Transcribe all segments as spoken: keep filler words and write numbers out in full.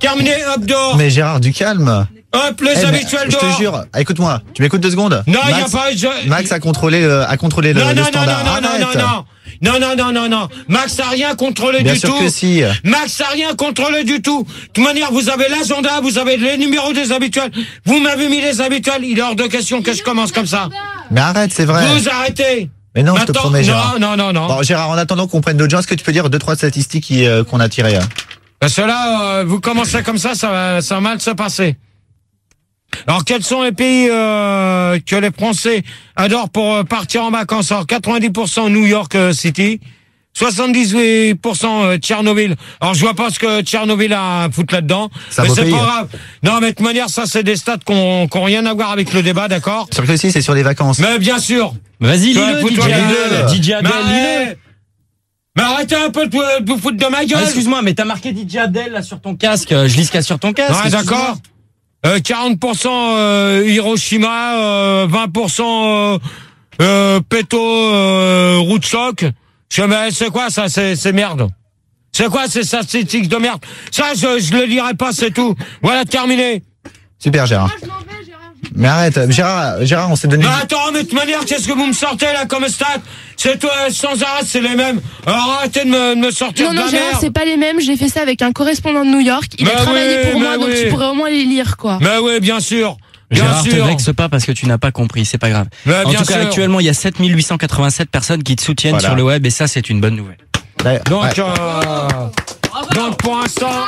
Terminé, hop, dehors. Mais Gérard, du calme. Hop, les Eh, habituels je dehors. te jure, écoute-moi, tu m'écoutes deux secondes. Non, il Max, y a pas... Je... Max a contrôlé, le, a contrôlé le, non, le non, standard. non, non, non, non, non, non. Non, non, non, non, non. Max a rien contrôlé Bien du sûr tout. que si. Max a rien contrôlé du tout. De toute manière, vous avez l'agenda, vous avez les numéros des habituels. Vous m'avez mis les habituels. Il est hors de question que je commence comme ça. Mais arrête, c'est vrai. Vous arrêtez. Mais non, je te Maintenant, promets, Gérard. Non, non, non, non. Bon, Gérard, en attendant qu'on prenne d'autres gens, est-ce que tu peux dire deux, trois statistiques qui, euh, qu'on a tirées hein Parce que là, euh, vous commencez comme ça, ça va, ça va mal se passer. Alors, quels sont les pays euh, que les Français adorent pour euh, partir en vacances? Alors, quatre-vingt-dix pour cent New York euh, City, soixante-dix-huit pour cent euh, Tchernobyl. Alors, je vois pas ce que Tchernobyl a à foutre là-dedans. C'est un Mais beau c'est pays. pas grave. Non, mais de toute manière, ça, c'est des stats qui ont rien à voir avec le débat, d'accord? Sur le si, c'est sur les vacances. Mais bien sûr. Vas-y, Tu vois, lis-le, D J fous-toi Adèle. la gueule. D J Adèle, Mais, lis-le. mais arrêtez un peu de, de vous foutre de ma gueule. Ah, excuse-moi, mais t'as marqué D J Adèle là sur ton casque. Je lis ce qu'il y a sur ton casque. Ouais, d'accord. Euh, quarante pour cent euh, Hiroshima, euh, vingt pour cent euh, euh, Péto, euh, Rootstock. Je mais c'est quoi ça, c'est, c'est merde. C'est quoi ces statistiques de merde? Ça, je, je le lirai pas, c'est tout. Voilà, terminé. Super, Gérard. Moi, je m'en vais, Gérard. Mais arrête, Gérard, Gérard, on s'est donné. Mais attends, mais de toute manière, qu'est-ce que vous me sortez là comme stat? C'est toi, sans arrêt, c'est les mêmes. Alors arrêtez de me, de me sortir Non, de non, la Gérard, merde. c'est pas les mêmes. J'ai fait ça avec un correspondant de New York. Il Mais a travaillé oui, pour mais moi, donc oui. tu pourrais au moins les lire, quoi. Mais oui, bien sûr. Bien Gérard, te sûr. vexe pas parce que tu n'as pas compris, c'est pas grave. Mais En bien tout cas, sûr. actuellement, il y a sept mille huit cent quatre-vingt-sept personnes qui te soutiennent Voilà. sur le web et ça, c'est une bonne nouvelle. Donc, Ouais. euh, donc pour l'instant,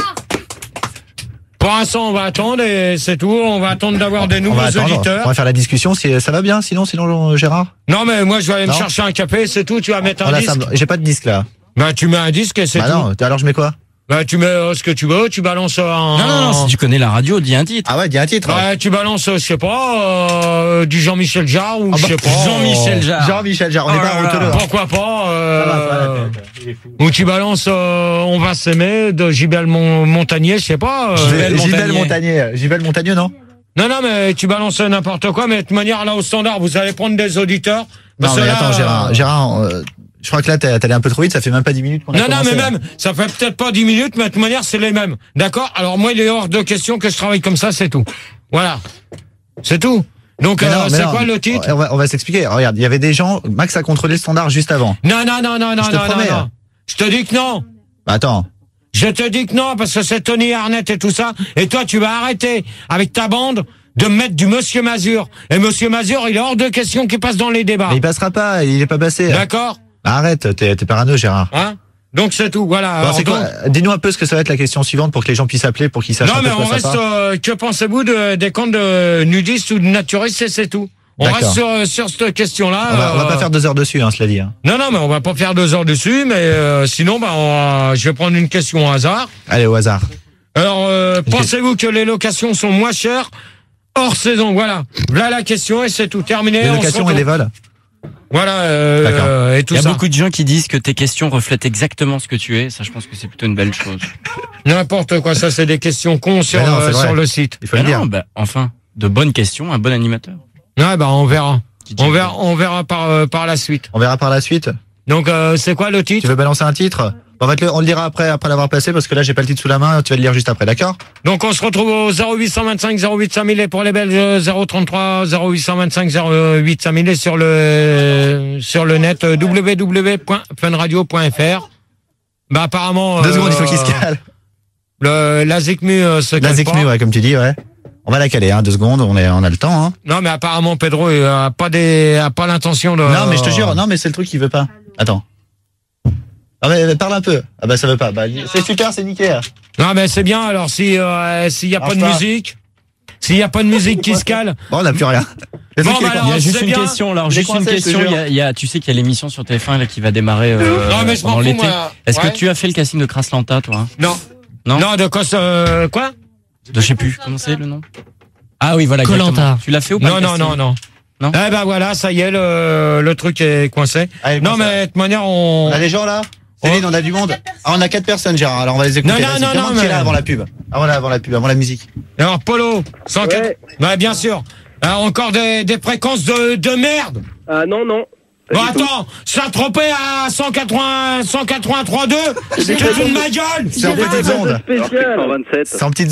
pour l'instant, on va attendre et c'est tout. On va attendre d'avoir des On nouveaux va attendre, on auditeurs. va faire la discussion. Si ça va bien, sinon, sinon, Gérard. Non, mais moi, je vais aller me Non. chercher un café, c'est tout. Tu vas mettre un Voilà, disque. ça me- j'ai pas de disque là. Bah, tu mets un disque et c'est Bah tout. non, alors je mets quoi? Bah, tu mets euh, ce que tu veux. Tu balances un. Non, non, non, si tu connais la radio, dis un titre. Ah ouais, dis un titre. Ouais, tu balances, euh, je sais pas, euh, du Jean-Michel Jarre ou Ah je bah, sais pas. Jean-Michel Jarre. Jean-Michel Jarre, on est Oh pas là en là. Roteleux. Pourquoi pas euh, Ça va, ça va, la tête. Il est fou. Ou tu balances euh, On va s'aimer de Gilbert Mon- Montagnier, je sais pas. euh, Gilbert Gilbert Montagnier. Montagnier. Gilbert Montagnier, non? Non, non, mais tu balances n'importe quoi, mais de toute manière, là, au standard, vous allez prendre des auditeurs. Non, Parce mais que là, attends, Gérard, euh, Gérard, euh, je crois que là, t'es t'es allé un peu trop vite, ça fait même pas dix minutes qu'on a Non, non, commencé. mais là. même, ça fait peut-être pas dix minutes, mais de toute manière, c'est les mêmes. D'accord? Alors, moi, il est hors de question que je travaille comme ça, c'est tout. Voilà. C'est tout. Donc, Mais non, euh, mais c'est non, quoi le titre? On va, on va s'expliquer. Regarde, il y avait des gens, Max a contrôlé le standard juste avant. Non, non, non, non, non, Je te non, promets, non, hein. non. Je te dis que non. Bah, attends. Je te dis que non, parce que c'est Tony Arnett et tout ça. Et toi, tu vas arrêter avec ta bande de mettre du Monsieur Mazur. Et Monsieur Mazur, il est hors de question qu'il passe dans les débats. Mais il passera pas, il est pas passé. D'accord? Bah, arrête, t'es t'es parano, Gérard. Hein? Donc, c'est tout. Voilà. Bon, Alors, c'est quoi donc- Dis-nous un peu ce que ça va être la question suivante pour que les gens puissent appeler, pour qu'ils sachent Non, un peu mais de quoi on ça reste, parle. euh, que pensez-vous de, des comptes de nudistes ou de naturistes, et c'est tout. On D'accord. reste sur, sur cette question-là. On va, on va euh, pas faire deux heures dessus, hein, cela dit. hein. Non, non, mais on va pas faire deux heures dessus, mais euh, sinon, bah, on va- je vais prendre une question au hasard. Allez, au hasard. Alors, euh, Ok. pensez-vous que les locations sont moins chères hors saison? Voilà. Voilà la question et c'est tout terminé. Les On se locations et retrouve. les vols. Voilà, euh, D'accord. euh, et tout Il y a ça. beaucoup de gens qui disent que tes questions reflètent exactement ce que tu es. Ça, je pense que c'est plutôt une belle chose. N'importe quoi, ça c'est des questions cons sur, Mais non, c'est euh, vrai. sur le site. Il faut Mais le dire. non, bah, enfin, de bonnes questions, un bon animateur. Ouais, bah on verra. Qui dit- On verra, on verra par, euh, par la suite. On verra par la suite. Donc, euh, c'est quoi le Tu titre? veux balancer un titre? On va te le, on le dira après, après l'avoir placé, parce que là, j'ai pas le titre sous la main. Tu vas le lire juste après, d'accord? Donc, on se retrouve au zéro huit cent vingt-cinq zéro huit cinq mille et pour les Belges, zéro trente-trois zéro huit cent vingt-cinq zéro huit cinq mille et sur le, sur le net, euh, w w w point fun radio point f r. Bah, apparemment, Deux euh, secondes, il faut qu'il se cale. Le, la Zikmu, euh, se La cale Zikmu, pas. ouais, comme tu dis, ouais. On va la caler, hein, deux secondes, on, est, on a le temps, hein. Non, mais apparemment, Pedro, il a pas des, a pas l'intention de. Non, mais je te jure, non, mais c'est le truc qui veut pas. Attends. Ah, mais, mais parle un peu. Ah, bah, ça veut pas. Bah, c'est super, c'est nickel. Non, mais c'est bien, alors, si, euh, s'il y a pas de Enfin. musique, s'il y a pas de musique qui se cale. Bon, on n'a plus rien. Le Bon, truc, il est bah, con. alors, Il y a juste c'est une bien. question, alors J'ai juste une coincé, je te question. jure. Il y a, il y a- tu sais qu'il y a l'émission sur T F un là qui va démarrer euh, Non, mais je m'en pendant fous, l'été. moi. Est-ce Ouais. que tu as fait le casting de Kraslanta, toi? Non. Non. Non, de quoi, euh, quoi? De je sais plus. Comment c'est le nom? Ah oui, voilà. Koh-Lanta. exactement. Tu l'as fait ou pas? Non, le non, casting non, non. Non. Eh ben voilà, ça y est, le, le truc est coincé. Allez, Non, bon, mais de toute manière, on. On a des gens là? Céline, on a du monde. Ah, on a quatre personnes, Gérard. Alors, on va les écouter. Non, non, Vas-y, non, demande non, qui est mais- là avant la pub. Avant la, avant la pub, avant la musique. Alors, Polo, cent quatre. Ouais. Ouais, bien sûr. Alors, encore des, des fréquences de, de merde. Ah non, non. Bon, attends, Saint-Tropez à cent quatre-vingts, cent quatre-vingt-trois deux, tu te fous de ma gueule. C'est en petites ondes. Alors, c'est cent vingt-sept. C'est en petites